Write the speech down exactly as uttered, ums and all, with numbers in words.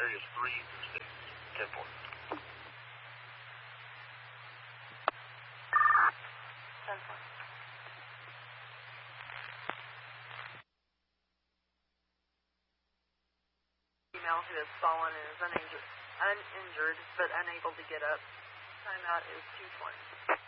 areas three through six. ten four. ten four. Female who has fallen and is uninjured, uninjured but unable to get up. Timeout is two twenty.